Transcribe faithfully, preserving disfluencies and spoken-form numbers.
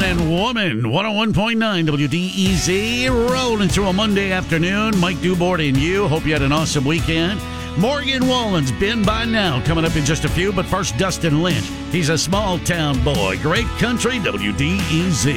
and Woman, one oh one point nine W D E Z, rolling through a Monday afternoon. Mike Dubort and you. Hope you had an awesome weekend. Morgan Wallen's Been By Now coming up in just a few, but first Dustin Lynch. He's a small town boy. Great country, W D E Z.